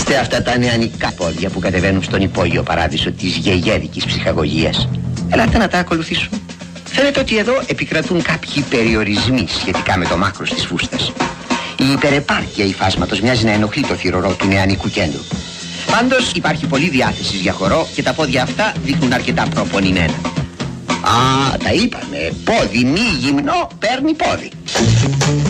Είστε αυτά τα νεανικά πόδια που κατεβαίνουν στον υπόγειο παράδεισο της γεγέδικης ψυχαγωγίας. Ελάτε να τα ακολουθήσουμε. Φαίνεται ότι εδώ επικρατούν κάποιοι περιορισμοί σχετικά με το μάκρος της φούστας. Η υπερεπάρκεια υφάσματος μοιάζει να ενοχλεί το θυρωρό του νεανικού κέντρου. Πάντως υπάρχει πολλή διάθεση για χορό και τα πόδια αυτά δείχνουν αρκετά προπονημένα. Α, τα είπαμε. Πόδι μη γυμνό παίρνει πόδι.